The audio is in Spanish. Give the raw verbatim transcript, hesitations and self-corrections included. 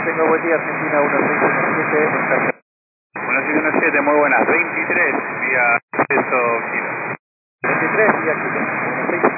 tenga buen día, Argentina uno seis uno siete. uno seis uno siete, muy buenas. veintitrés, vía acceso